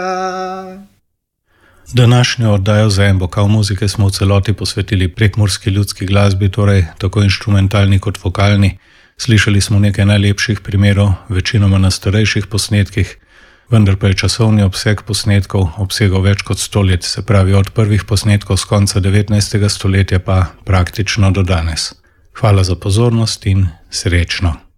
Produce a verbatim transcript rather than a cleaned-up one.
Današnjo oddajo za en bokal muzike smo v celoti posvetili prekmurski ljudski glasbi, torej tako inštrumentalni kot vokalni. Slišali smo nekaj najlepših primerov, večinoma na starejših posnetkih, vendar pa je časovni obseg posnetkov obsegal več kot sto let, se pravi od prvih posnetkov z konca devetnajstega stoletja pa praktično do danes. Hvala za pozornost in srečno!